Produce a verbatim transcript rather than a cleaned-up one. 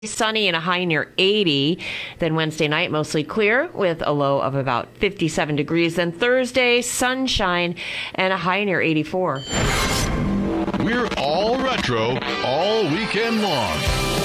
Sunny and a high near eighty. Then Wednesday night, mostly clear with a low of about fifty-seven degrees. Then Thursday, sunshine and a high near eighty-four. We're all retro all weekend long.